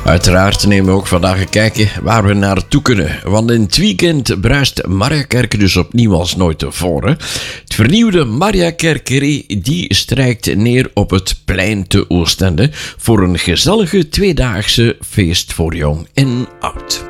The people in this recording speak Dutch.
Uiteraard nemen we ook vandaag een kijkje waar we naartoe kunnen. Want in het weekend bruist Mariakerke dus opnieuw als nooit tevoren. Het vernieuwde Mariakerkerij die strijkt neer op het plein te Oostende voor een gezellige tweedaagse feest voor jong en oud.